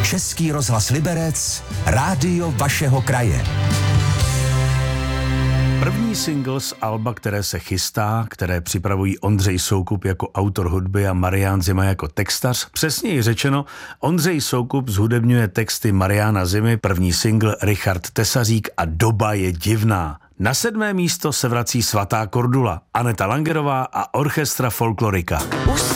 Český rozhlas Liberec, rádio vašeho kraje. První single z alba, které se chystá, které připravují Ondřej Soukup jako autor hudby a Marián Zima jako textař. Přesněji řečeno, Ondřej Soukup zhudebňuje texty Mariána Zimy, první single Richard Tesařík a Doba je divná. Na 7. místo se vrací Svatá Kordula, Aneta Langerová a orchestra Folklorika.